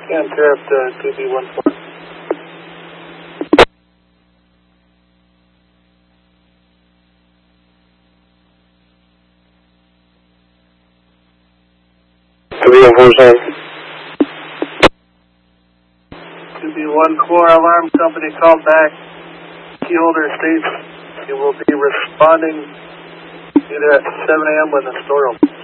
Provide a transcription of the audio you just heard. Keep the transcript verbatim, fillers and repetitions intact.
And interrupt uh, two B one four. two B one four, sir. two B one four, alarm company called back. Keyholder states he will be responding either at seven A M when the store opens.